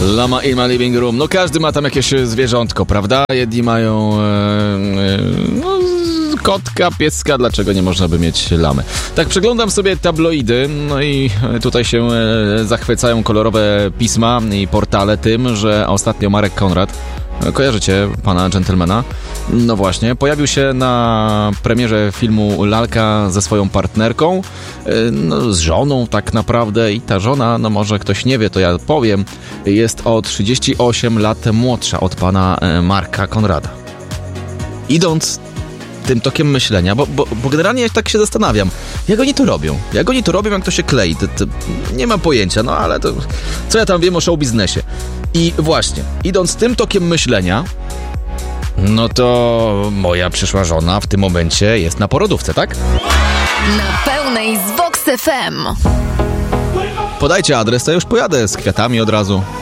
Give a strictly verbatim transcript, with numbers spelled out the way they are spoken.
Lama in my living room. No każdy ma tam jakieś zwierzątko, prawda? Jedni mają e, e, no, kotka, pieska, dlaczego nie można by mieć lamy? Tak, przeglądam sobie tabloidy, no i tutaj się e, zachwycają kolorowe pisma i portale tym, że ostatnio Marek Konrad, kojarzycie pana dżentelmena? No właśnie, pojawił się na premierze filmu Lalka ze swoją partnerką, no, z żoną tak naprawdę, i ta żona, no może ktoś nie wie, to ja powiem, jest o trzydzieści osiem lat młodsza od pana Marka Konrada. Idąc tym tokiem myślenia, bo, bo, bo generalnie tak się zastanawiam, jak oni to robią? Jak oni to robią, jak to się klei? To, to nie mam pojęcia, no ale to co ja tam wiem o show biznesie? I właśnie, idąc tym tokiem myślenia, no to moja przyszła żona w tym momencie jest na porodówce, tak? Na pełnej z Vox F M. Podajcie adres, to ja już pojadę z kwiatami od razu.